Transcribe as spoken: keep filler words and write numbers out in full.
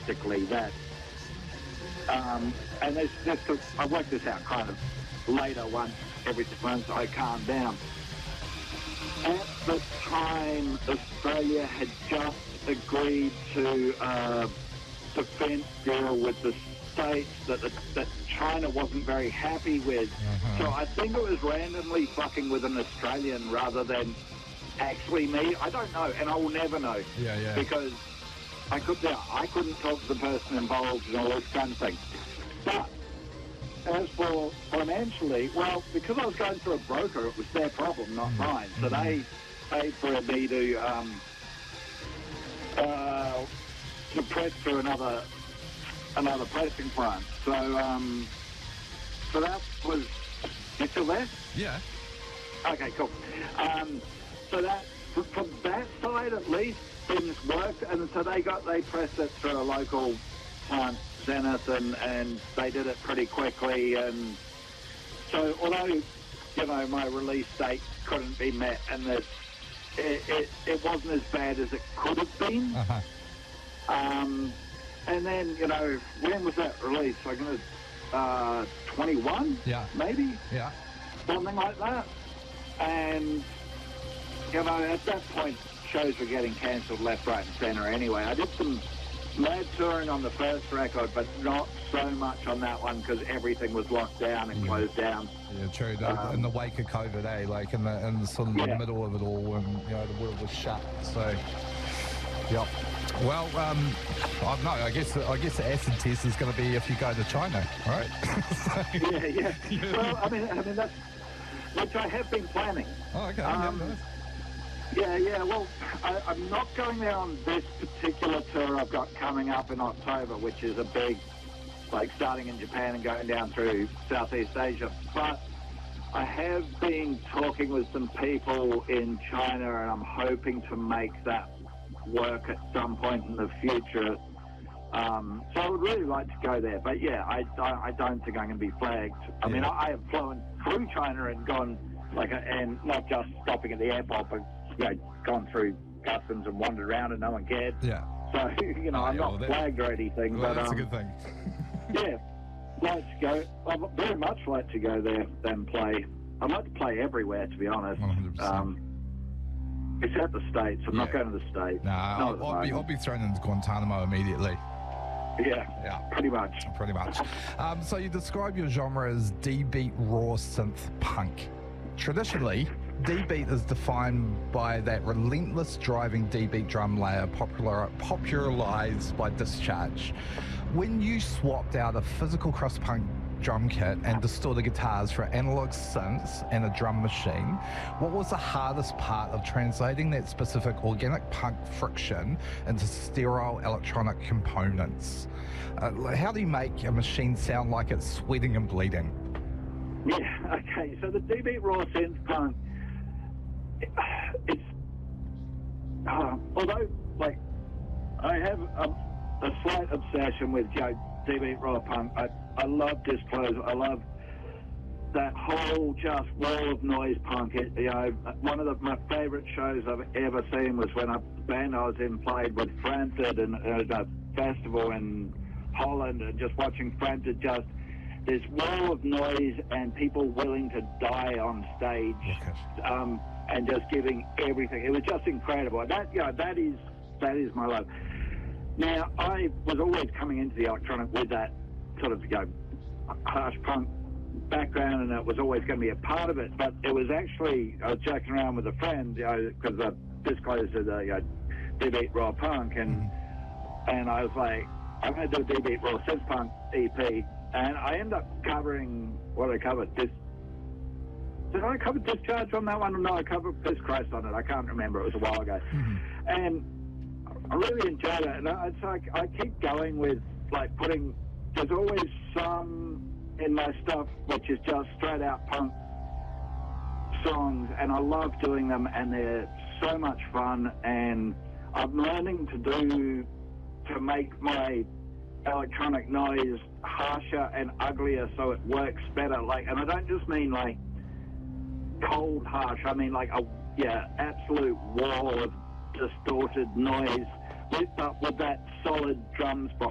basically that, um, and this, this, I worked this out kind of later once, every six months I calmed down. At the time, Australia had just agreed to a defence deal with the States that, the, that China wasn't very happy with. Uh-huh. So I think it was randomly fucking with an Australian rather than actually me. I don't know, and I will never know. Yeah, yeah. Because I, could, yeah, I couldn't talk to the person involved and all this kind of thing. But as for financially, well, because I was going through a broker, it was their problem, not Mm-hmm. mine. So they paid for me to um, uh, to press through another another pressing plant. So um, so that was. You still there? Yeah. Okay, cool. Um, so that fr- from that side at least things worked, and so they got they pressed it through a local plant, Zenith, and, and they did it pretty quickly. And so although, you know, my release date couldn't be met and that it, it, it wasn't as bad as it could have been. Uh-huh. Um, and then, you know, when was that release? Like, it was uh, twenty-one? Yeah. Maybe? Yeah. Something like that. And, you know, at that point, shows were getting cancelled left, right and centre anyway. I did some mad touring on the first record, but not so much on that one because everything was locked down and Yeah. closed down. Yeah, true. The, Um, in the wake of COVID, eh? Like in the in the sort of the Yeah. middle of it all, when you know the world was shut. So, yep. Well, um, I don't know. I guess I guess the acid test is going to be if you go to China, right? So- Yeah, yeah. Well, I mean, I mean that's which I have been planning. Oh, okay. Um, yeah, nice. Yeah, yeah. Well, I, I'm not going there on this particular tour I've got coming up in October, which is a big, like starting in Japan and going down through Southeast Asia. But I have been talking with some people in China, and I'm hoping to make that work at some point in the future. Um, so I would really like to go there. But yeah, I, I, I don't think I'm going to be flagged. I mean, Yeah. I, I have flown through China and gone, like, and not just stopping at the airport, but you know, gone through customs and wandered around and no one cared. Yeah. So, you know, Oh, I'm yeah, not well, that- flagged or anything. Well, but, that's um, a good thing. yeah, like to go. I'd very much like to go there and play. I'd like to play everywhere, to be honest. one hundred percent. Um, except the States. I'm not Yeah. going to the States. Nah, Not I'll, at the I'll be I'll moment. be thrown into Guantanamo immediately. Yeah, Yeah. pretty much. Pretty much. Um, so you describe your genre as D-beat raw synth punk. Traditionally, D-beat is defined by that relentless driving D-beat drum layer popular, popularized by Discharge. When you swapped out a physical cross-punk drum kit and distorted guitars for analog synths and a drum machine, what was the hardest part of translating that specific organic punk friction into sterile electronic components? Uh, how do you make a machine sound like it's sweating and bleeding? Yeah, okay. So the D-beat raw synth punk, it, it's uh, although like I have a, a slight obsession with you know, D-beat raw punk. I I love Disclose. I love that whole just wall of noise punk. It, you know, one of the, my favourite shows I've ever seen was when a band I was in played with Franted and uh, a festival in Holland, and just watching Franted just this wall of noise and people willing to die on stage, Okay. um, and just giving everything. It was just incredible. That you know, that is that is my love. Now I was always coming into the electronic with that sort of you know, harsh punk background, and it was always going to be a part of it. But it was actually I was joking around with a friend, you know, because I disclosed to the you know, D-beat raw punk, and and I was like, I'm going to do a D-beat raw synth punk E P, and I ended up covering what I covered. This did I cover Discharge on that one? No, I covered Piss Christ on it. I can't remember. It was a while ago, Mm-hmm. and I really enjoyed it. And I, it's like I keep going with like putting. There's always some in my stuff which is just straight out punk songs, and I love doing them, and they're so much fun. And I'm learning to do to make my electronic noise harsher and uglier so it works better. Like, and I don't just mean like cold harsh. I mean like a yeah absolute wall of distorted noise with, but with that solid drums behind